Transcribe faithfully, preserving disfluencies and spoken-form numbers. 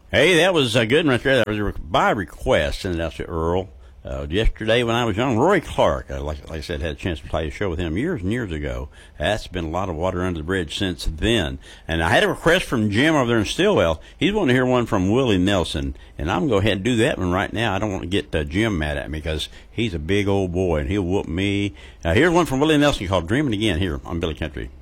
Hey, that was a good one right there. That was a, by request, and that's to Earl. Uh, yesterday, when I was young, Roy Clark, uh, like, like I said, had a chance to play a show with him years and years ago. That's been a lot of water under the bridge since then. And I had a request from Jim over there in Stillwell. He's wanting to hear one from Willie Nelson, and I'm going to go ahead and do that one right now. I don't want to get uh, Jim mad at me because he's a big old boy, and he'll whoop me. Uh, here's one from Willie Nelson called Dreaming Again here on Billy Country.